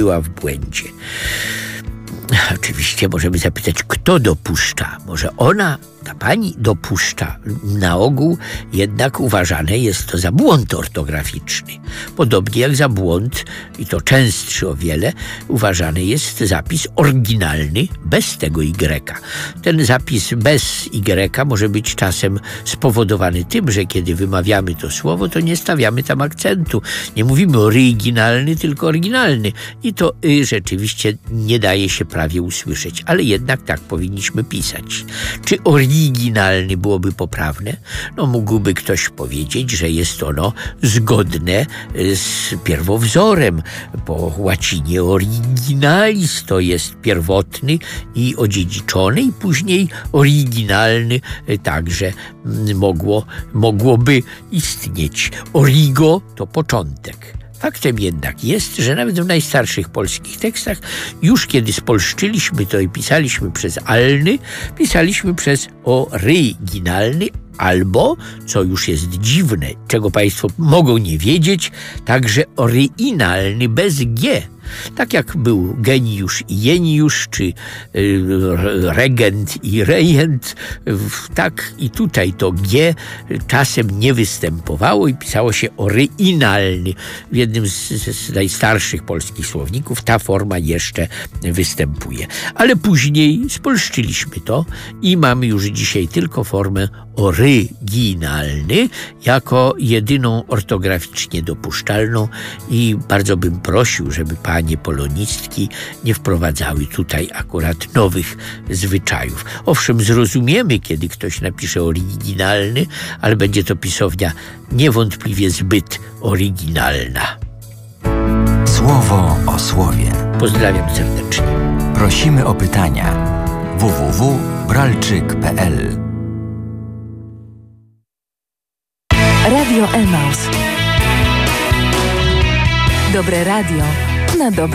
była w błędzie. Oczywiście możemy zapytać, kto dopuszcza. Może ona, ta pani, dopuszcza. Na ogół jednak uważane jest to za błąd ortograficzny. Podobnie jak za błąd, i to częstszy o wiele, uważany jest zapis oryginalny bez tego Y. Ten zapis bez Y może być czasem spowodowany tym, że kiedy wymawiamy to słowo, to nie stawiamy tam akcentu. Nie mówimy oryginalny, tylko oryginalny. I to rzeczywiście nie daje się prawie usłyszeć, ale jednak tak powinniśmy pisać. Czy oryginalny byłoby poprawne? No mógłby ktoś powiedzieć, że jest ono zgodne z pierwowzorem. Po łacinie originalis to jest pierwotny i odziedziczony, i później oryginalny także mogłoby istnieć. Origo to początek. Faktem jednak jest, że nawet w najstarszych polskich tekstach, już kiedy spolszczyliśmy to i pisaliśmy przez alny, pisaliśmy przez oryginalny, albo, co już jest dziwne, czego państwo mogą nie wiedzieć, także oryginalny bez G. Tak jak był geniusz i jeniusz, czy regent i rejent, tak i tutaj to G czasem nie występowało i pisało się oryginalny. W jednym z najstarszych polskich słowników ta forma jeszcze występuje. Ale później spolszczyliśmy to i mamy już dzisiaj tylko formę oryginalny jako jedyną ortograficznie dopuszczalną i bardzo bym prosił, żeby panie polonistki nie wprowadzały tutaj akurat nowych zwyczajów. Owszem, zrozumiemy, kiedy ktoś napisze oryginalny, ale będzie to pisownia niewątpliwie zbyt oryginalna. Słowo o słowie. Pozdrawiam serdecznie. Prosimy o pytania. www.bralczyk.pl Radio Emaus. Dobre radio na dobre